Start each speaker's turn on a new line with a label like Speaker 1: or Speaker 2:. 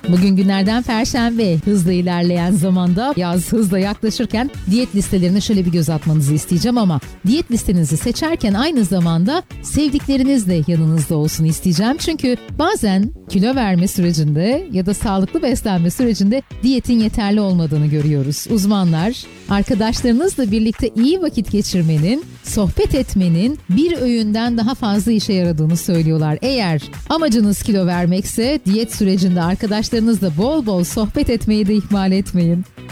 Speaker 1: Bugün günlerden Perşembe. Hızla ilerleyen zamanda yaz hızla yaklaşırken diyet listelerine şöyle bir göz atmanızı isteyeceğim ama diyet listenizi seçerken aynı zamanda sevdikleriniz de yanınızda olsun isteyeceğim. Çünkü bazen kilo verme sürecinde ya da sağlıklı beslenme sürecinde diyetin yeterli olmadığını görüyoruz. Uzmanlar arkadaşlarınızla birlikte iyi vakit geçirmenin, sohbet etmenin bir öğünden daha fazla işe yaradığını söylüyorlar. Eğer amacınız kilo vermekse diyet sürecinde arkadaşlarınızla bol bol sohbet etmeyi de ihmal etmeyin.